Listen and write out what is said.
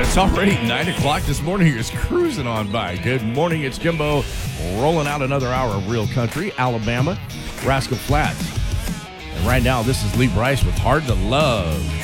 It's already 9 o'clock this morning. You're just cruising on by. Good morning. It's Jimbo rolling out another hour of real country, Alabama, Rascal Flats. And right now, this is Lee Brice with Hard to Love.